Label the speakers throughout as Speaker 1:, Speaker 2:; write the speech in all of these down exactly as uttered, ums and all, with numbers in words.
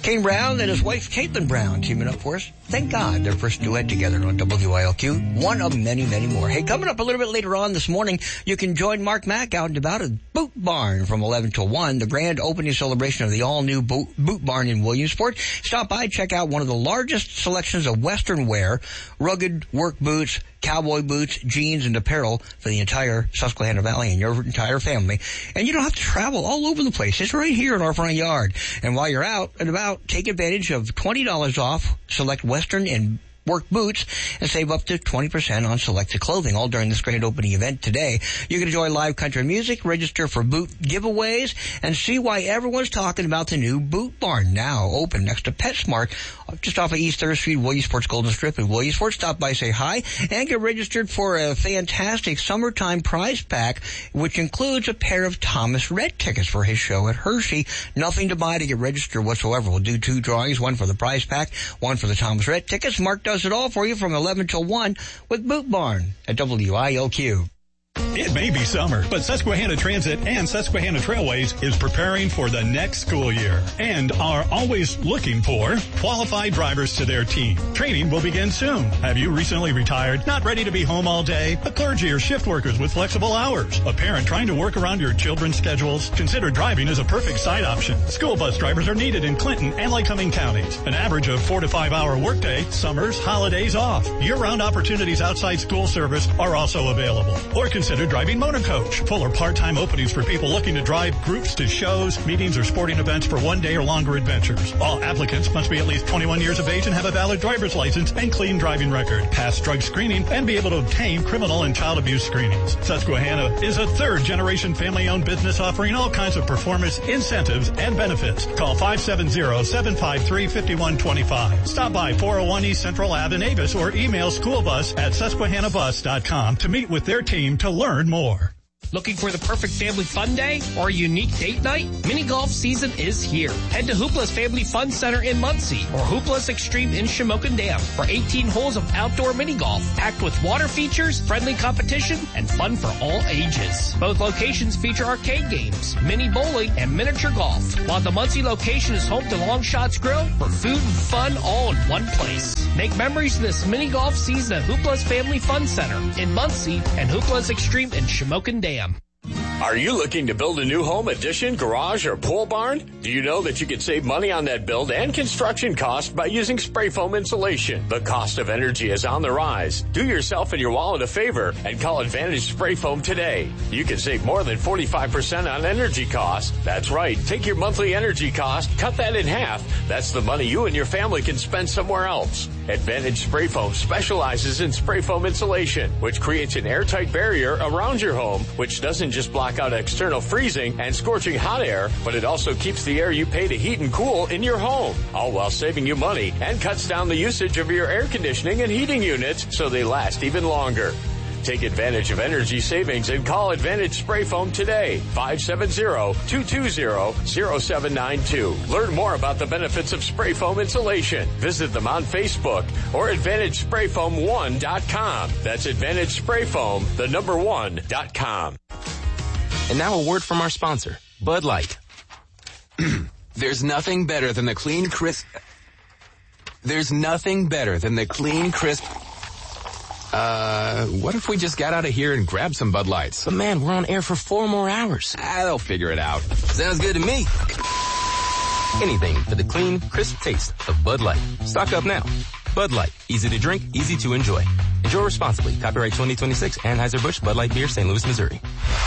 Speaker 1: Kane Brown and his wife Caitlin Brown teaming up for us. Thank God, their first duet together on W I L Q. One of many, many more. Hey, coming up a little bit later on this morning, you can join Mark Mack out and about at Boot Barn from eleven till one, the grand opening celebration of the all-new Boot, Boot Barn in Williamsport. Stop by, check out one of the largest selections of Western wear, rugged work boots, cowboy boots, jeans, and apparel for the entire Susquehanna Valley and your entire family. And you don't have to travel all over the place. It's right here in our front yard. And while you're out and about, take advantage of twenty dollars off select Western and work boots and save up to twenty percent on selected clothing, all during this grand opening event today. You can enjoy live country music, register for boot giveaways, and see why everyone's talking about the new Boot Barn, now open next to PetSmart, just off of East third Street, Williamsport's Golden Strip in Williamsport. Stop by, say hi, and get registered for a fantastic summertime prize pack, which includes a pair of Thomas Rhett tickets for his show at Hershey. Nothing to buy to get registered whatsoever. We'll do two drawings, one for the prize pack, one for the Thomas Rhett tickets. Mark does it all for you from eleven till one with Boot Barn at W I L Q.
Speaker 2: It may be summer, but Susquehanna Transit and Susquehanna Trailways is preparing for the next school year and are always looking for qualified drivers to their team. Training will begin soon. Have you recently retired, not ready to be home all day? A clergy or shift workers with flexible hours? A parent trying to work around your children's schedules? Consider driving as a perfect side option. School bus drivers are needed in Clinton and Lycoming counties. An average of four to five hour workday, summers, holidays off. Year-round opportunities outside school service are also available. Or consider driving motor coach. Full or part-time openings for people looking to drive groups to shows, meetings, or sporting events for one day or longer adventures. All applicants must be at least twenty-one years of age and have a valid driver's license and clean driving record, pass drug screening, and be able to obtain criminal and child abuse screenings. Susquehanna is a third-generation family-owned business offering all kinds of performance, incentives, and benefits. Call five seven zero, seven five three, five one two five. Stop by four oh one East Central Avenue in Avis or email schoolbus at susquehanna bus dot com to meet with their team to learn more.
Speaker 3: Looking for the perfect family fun day or a unique date night? Mini golf season is here. Head to Hoopla's Family Fun Center in Muncie or Hoopla's Extreme in Shamokin Dam for eighteen holes of outdoor mini golf, packed with water features, friendly competition, and fun for all ages. Both locations feature arcade games, mini bowling, and miniature golf, while the Muncie location is home to Long Shots Grill for food and fun all in one place. Make memories this mini golf season at Hoopla's Family Fun Center in Muncie and Hoopla's Extreme in Shamokin Dam.
Speaker 4: Are you looking to build a new home, addition, garage, or pole barn? Do you know that you could save money on that build and construction cost by using spray foam insulation? The cost of energy is on the rise. Do yourself and your wallet a favor and call Advantage Spray Foam today. You can save more than forty-five percent on energy cost. That's right. Take your monthly energy cost, cut that in half. That's the money you and your family can spend somewhere else. Advantage Spray Foam specializes in spray foam insulation, which creates an airtight barrier around your home, which doesn't just block out external freezing and scorching hot air, but it also keeps the air you pay to heat and cool in your home, all while saving you money and cuts down the usage of your air conditioning and heating units so they last even longer. Take advantage of energy savings and call Advantage Spray Foam today. five seven zero, two two zero, zero seven nine two. Learn more about the benefits of spray foam insulation. Visit them on Facebook or advantage spray foam one dot com. That's Advantage Spray Foam, the number one dot com.
Speaker 5: And now a word from our sponsor, Bud Light. There's nothing better than the clean, crisp... There's nothing better than the clean, crisp... Uh, what if we just got out of here and grabbed some Bud Lights? But man, we're on air for four more hours. Ah, they'll figure it out. Sounds good to me. Anything for the clean, crisp taste of Bud Light. Stock up now. Bud Light. Easy to drink, easy to enjoy. Enjoy responsibly. Copyright twenty twenty-six, Anheuser-Busch, Bud Light Beer, Saint Louis, Missouri.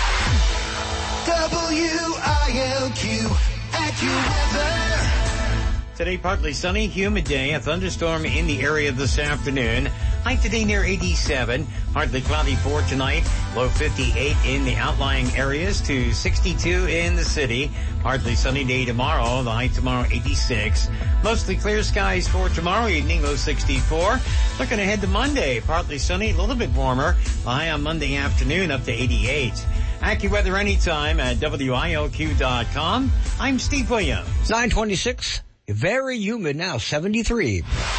Speaker 6: W I L Q AccuWeather.
Speaker 7: Today, partly sunny, humid day, a thunderstorm in the area this afternoon. High today near eighty-seven, partly cloudy for tonight, low fifty-eight in the outlying areas to sixty-two in the city. Partly sunny day tomorrow, the high tomorrow eighty-six. Mostly clear skies for tomorrow evening, low sixty-four. Looking ahead to Monday, partly sunny, a little bit warmer. The high on Monday afternoon up to eighty-eight. AccuWeather anytime at W I L Q dot com. I'm Steve Williams.
Speaker 1: nine twenty-six. Very humid now, seventy-three.